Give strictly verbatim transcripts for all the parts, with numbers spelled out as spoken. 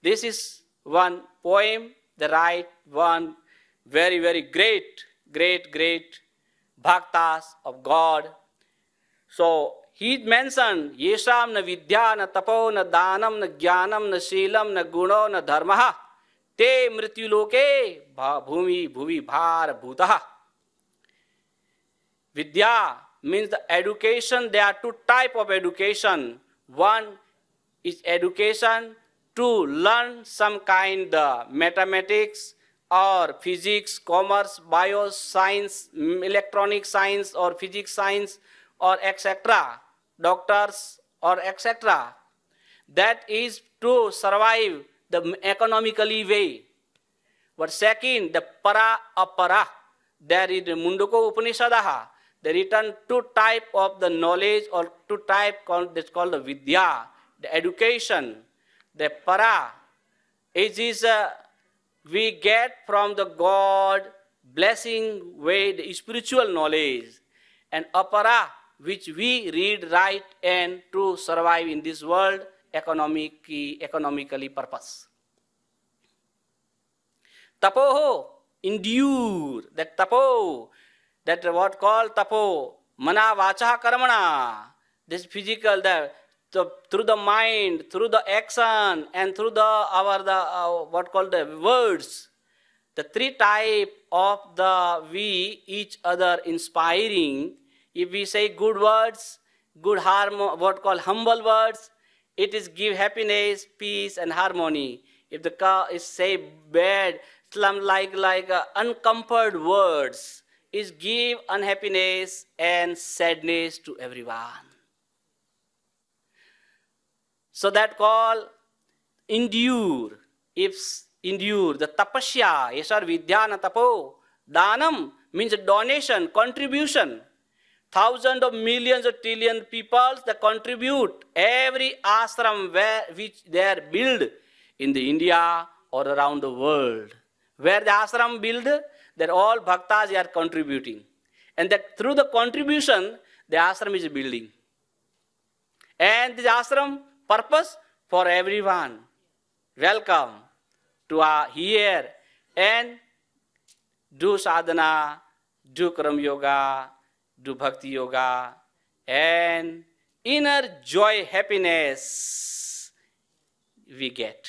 This is one poem, the right one, very, very great, great, great bhaktas of God. So he mentioned, Yesham na vidya na tapo na danam na jnanam na shilam na guno na dharmaha te mrityuloke bhumi bhuvi bhar bhutaha. Vidya means the education. There are two types of education. One is education to learn some kind of mathematics or physics, commerce, bioscience, electronic science or physics science or et cetera. Doctors or et cetera. That is to survive the economically way. But second, the para apara. There is the Mundaka Upanishadaha. They written two type of the knowledge or two type called, that's called the vidya, the education. The para is, is uh, we get from the God blessing way the spiritual knowledge, and apara which we read, write, and to survive in this world economically, economically purpose. Tapoho, endure, that tapo, that what called tapo, mana vacha karmana, this physical, the, the through the mind, through the action, and through the our the uh, what called the words, the three type of the we each other inspiring. If we say good words, good harmony, what called humble words, it is give happiness, peace, and harmony. If the car is say bad, slum like like uh, uncomfort words, is give unhappiness and sadness to everyone. So that call endure. If endure, the tapasya, yesar vidyana tapo, danam means donation, contribution. Thousands of millions or trillion people that contribute every ashram where which they are built in the India or around the world. Where the ashram build, that all bhaktas are contributing. And that through the contribution, the ashram is building. And the ashram purpose for everyone. Welcome to our here and do sadhana, do karam yoga, do bhakti yoga, and inner joy, happiness we get.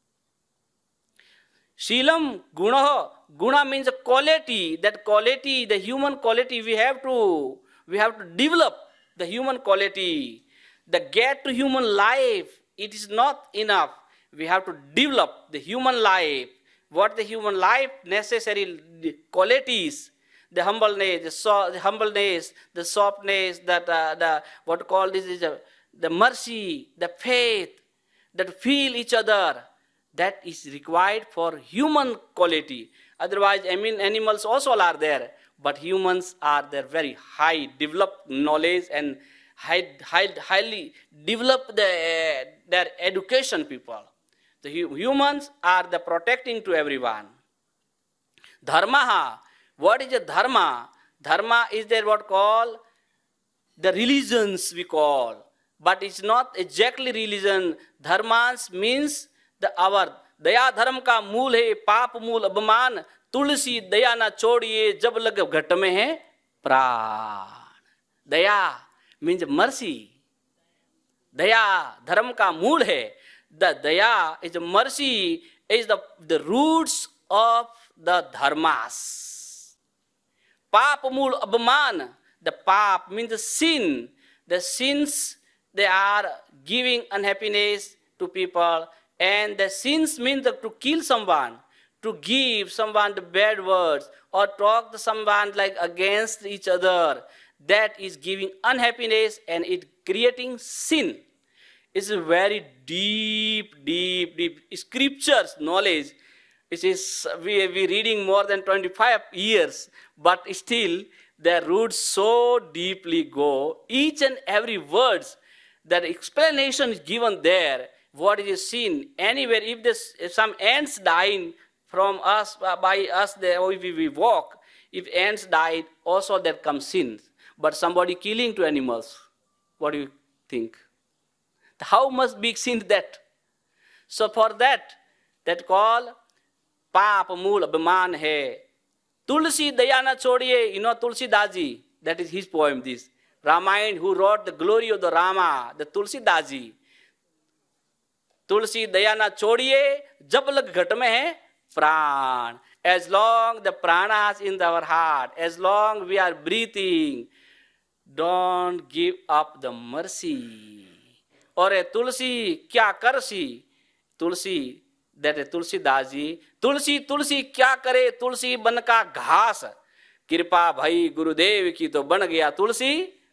Shilam guna, guna means a quality. That quality, the human quality, we have to we have to develop the human quality. The get to human life, it is not enough. We have to develop the human life. What the human life necessary qualities. The humbleness, the, so, the humbleness, the softness, that uh, the what called this is uh, the mercy, the faith, that feel each other. That is required for human quality. Otherwise, I mean, animals also are there, but humans are there very high developed knowledge and high, high, highly developed the, uh, their education people. The hu humans are the protecting to everyone. Dharmaha. What is a dharma? Dharma is there what call the religions we call, but it's not exactly religion. Dharmas means the our दया धर्म का मूल है, पाप मूल अभिमान, तुलसी दया ना छोड़िए जब लग घट में है प्राण. दया means mercy. दया धर्म का मूल है. The daya is the mercy is the the roots of the dharmas. Pap mul abhaman, the pap means the sin. The sins, they are giving unhappiness to people. And the sins means the, to kill someone, to give someone the bad words, or talk to someone like against each other. That is giving unhappiness and it creating sin. It's a very deep, deep, deep scriptures knowledge. It is, we we reading more than twenty-five years, but still their roots so deeply go. Each and every words, that explanation is given there. What is sin? Anywhere, if this, if some ants dying from us, by us, there we, we walk. If ants died, also there comes sin. But somebody killing to animals, what do you think? How much big sin that? So for that, that called पाप मूल अभिमान है. Tulsi दया न छोड़िए, you know Tulsi Daji, that is his poem, this. Ramayana, who wrote the glory of the Rama, the Tulsi Daji. तुलसी दया न छोड़िए, जब लग घट में है प्राण. As long the pranas in our heart, as long we are breathing, don't give up the mercy. और तुलसी क्या करसी, तुलसी, that is तुलसी दाजी. तुलसी तुलसी क्या करे, तुलसी बन का घास. कृपा भाई गुरुदेव की तो बन गया Tulsi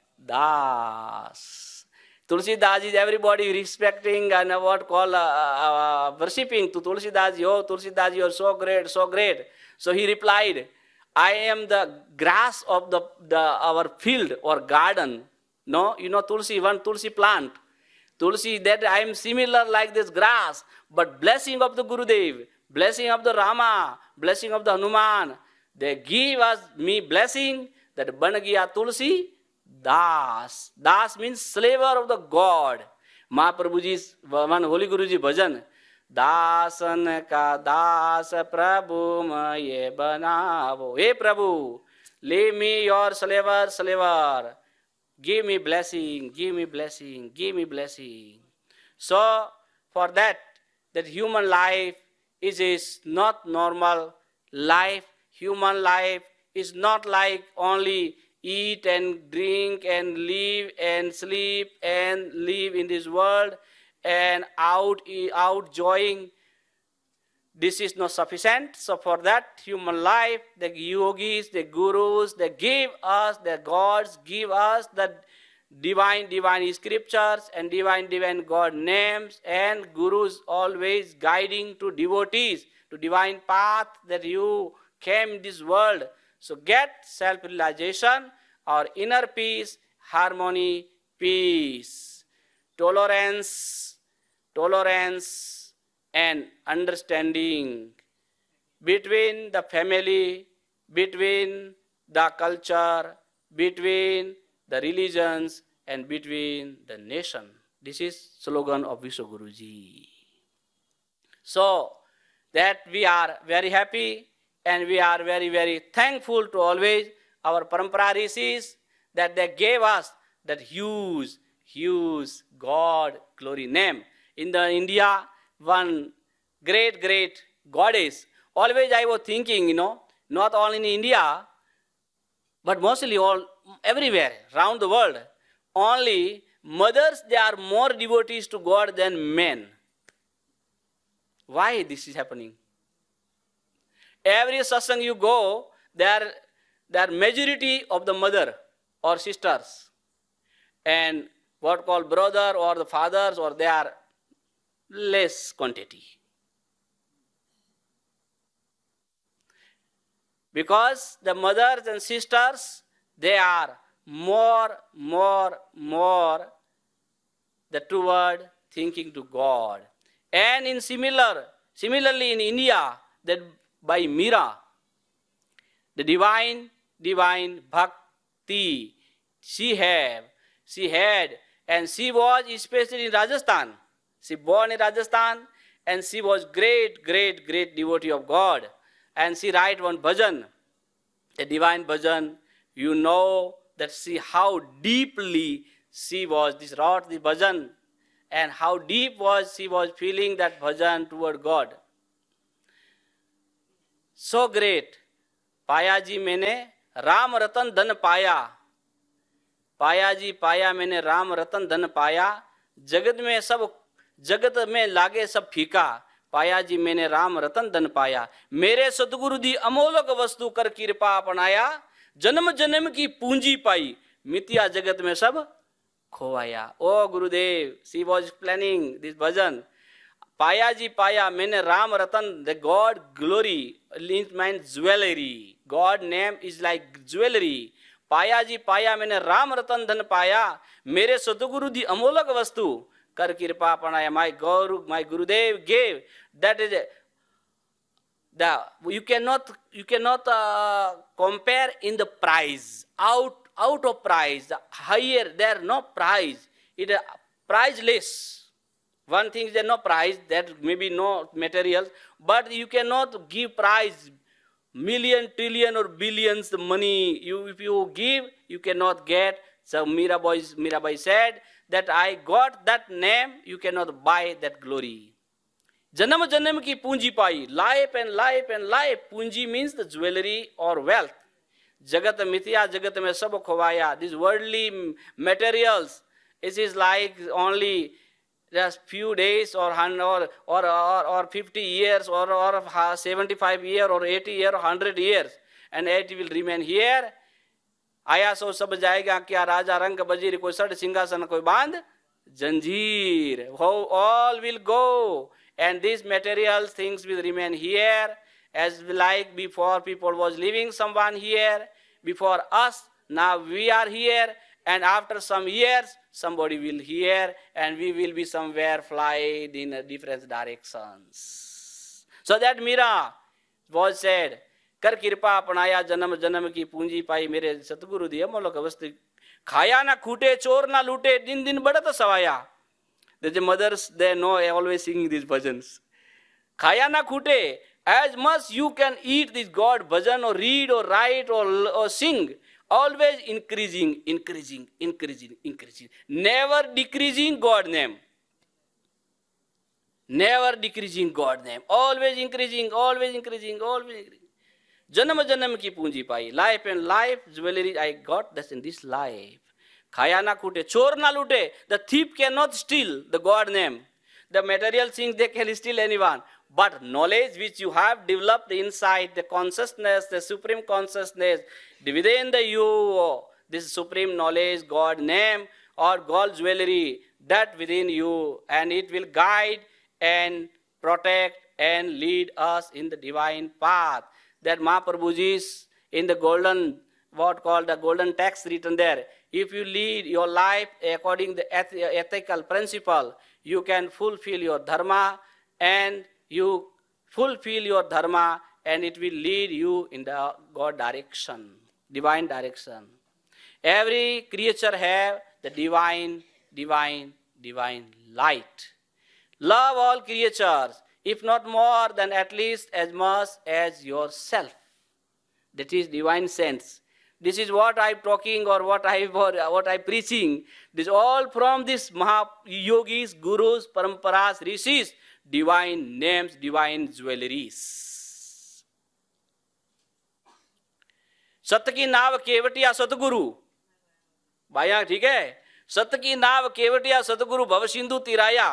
Das. Tulsi Das is everybody respecting and what call uh, uh, worshipping to Tulsi Das. Oh, Tulsi Das, you are so great, so great. So he replied, I am the grass of the, the our field or garden. No, you know Tulsi, one Tulsi plant. Tulsi, that I am similar like this grass, but blessing of the Gurudev, blessing of the Rama, blessing of the Hanuman, they give us me blessing that ban gaya Tulsi Das. Das means slaver of the God. Mahaprabhuji's one Holy Guruji bhajan. Dasan ka das Prabhu maye banavo. Hey Prabhu, leave me your slaver, slaver. Give me blessing, give me blessing, give me blessing. So, for that, that human life is, is not normal life. Human life is not like only eat and drink and live and sleep and live in this world and out, out enjoying. This is not sufficient. So for that human life, the yogis, the gurus, they give us, the gods give us the divine, divine scriptures and divine, divine God names, and gurus always guiding to devotees, to divine path that you came in this world. So get self-realization or inner peace, harmony, peace, tolerance, tolerance and understanding between the family, between the culture, between the religions and between the nation. This is slogan of Vishwa Guruji. So that we are very happy and we are very, very thankful to always our Parampara Rishis that they gave us that huge, huge God glory name. In the India, one great, great goddess. Always I was thinking, you know, not only in India, but mostly all everywhere around the world. Only mothers, they are more devotees to God than men. Why this is happening? Every satsang you go, there, there are majority of the mother or sisters. And what called brother or the fathers, or they are less quantity. Because the mothers and sisters, they are more, more, more the toward thinking to God. And in similar, similarly in India, that by Meera, the divine, divine bhakti she have, she had, and she was especially in Rajasthan. She born in Rajasthan, and she was great, great, great devotee of God. And she write one bhajan, a divine bhajan. You know that she how deeply she was this wrote the bhajan, and how deep was she was feeling that bhajan toward God. So great. पाया जी मैंने राम रतन धन पाया. पाया जी पाया मैंने राम रतन धन पाया. जगत में सब जगत में लागे सब फीका. पाया जी मैंने राम रतन धन पाया. मेरे सतगुरु दी अमोलक वस्तु कर कृपा अपनाया. जन्म जन्म की पूंजी पाई. मिथ्या जगत में सब खोवाया. ओ गुरुदेव, she was planning this bhajan. पाया जी पाया मैंने राम रतन, the God glory means jewelry. God name is like jewelry. पाया जी पाया मैंने राम रतन धन पाया. मेरे सतगुरु दी अमोलक वस्तु कर कृपा अपनाया. My Guru, my Gurudev gave. That is the you cannot you cannot uh, compare in the price. Out out of price, the higher there no price. It is priceless. One thing is there no prize, that maybe no materials, but you cannot give prize, million, trillion or billions money. You, if you give, you cannot get. So Mirabai, Mirabai said that I got that name, you cannot buy that glory. Janam janam ki punji pai, life and life and life. Punji means the jewelry or wealth. Jagat mithya, jagat mein sab khowaya. These worldly materials, it is like only just few days or or or or, or fifty years or or seventy-five years or eighty years or one hundred years, and it will remain here. आया सो सब जाएगा क्या राजा रंग बजीर कोई सड़ सिंहासन कोई बांध जंजीर. All will go, and these material things will remain here, as like before people was living someone here before us. Now we are here, and after some years somebody will here, and we will be somewhere flied in different directions. So that Mira was said, कर कृपा अपनाया जन्म जन्म की पूंजी पाई मेरे सतगुरु दी अमोलक वस्तु. खाया ना खूटे चोर ना लूटे दिन दिन बढ़त सवाया. The mothers, they know, always singing these bhajans. Khaya na khute, as much you can eat this God bhajan or read or write or, or sing, always increasing, increasing, increasing, increasing. Never decreasing God name. Never decreasing God name. Always increasing, always increasing, always increasing. Janam janam ki punji pai. Life and life, jewelry I got, that's in this life. Khaya na khute, chor na lute. The thief cannot steal the God name. The material things, they can steal anyone. But knowledge which you have developed inside, the consciousness, the supreme consciousness, within the you, this supreme knowledge, God name or God jewelry, that within you, and it will guide and protect and lead us in the divine path. That Mahaprabhuji's in the golden, what called the golden text written there. If you lead your life according to the ethical principle, you can fulfill your dharma, and you fulfill your dharma, and it will lead you in the God direction, divine direction. Every creature have the divine, divine, divine light. Love all creatures, if not more than at least as much as yourself. That is divine sense. This is what I'm talking or what I what I'm preaching. This all from this Maha yogis, gurus, paramparas, rishis, divine names, divine jewelries. सत्य की नाव केवटिया सतगुरु. भाइया ठीक है. सत्य की नाव केवटिया सतगुरु भव सिंधु तिराया.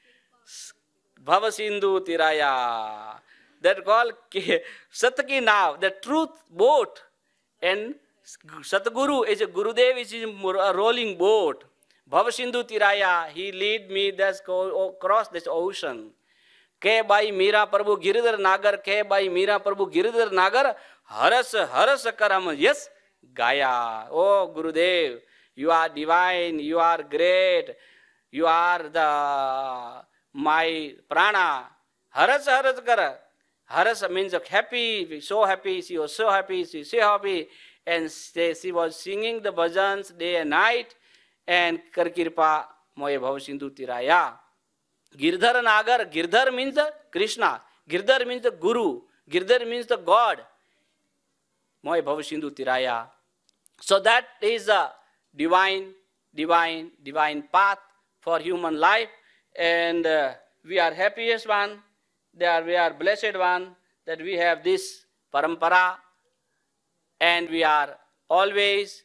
भव Sindhu तिराया. That called सत्य की नाव, the truth boat, and Satguru is a Gurudev, which is a rolling boat. Bhava Sindhu Tiraya, he lead me thus across this ocean. Ke by Mira Prabhu Giridhar Nagar, Ke by Mira Prabhu Giridhar Nagar, Haras Haras Karam, yes, Gaya. Oh Gurudev, you are divine, you are great, you are the my prana. Haras Haras Kara. Haras means happy, so happy, she was so happy, she was so happy. And she was singing the bhajans day and night. And Kar Kirpa Moye Bhav Sindhu Tiraya. Girdhar Nagar, Girdhar means the Krishna. Girdhar means the Guru. Girdhar means the God. Moye Bhav Sindhu Tiraya. So that is a divine, divine, divine path for human life. And uh, we are happiest one. They are, we are blessed one that we have this parampara. And we are always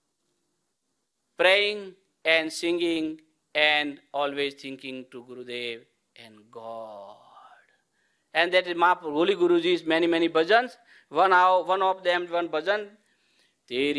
praying and singing and always thinking to Gurudev and God. And that is Mahaprabhu, Holy Guruji's many, many bhajans. One, one of them, one bhajan. Teri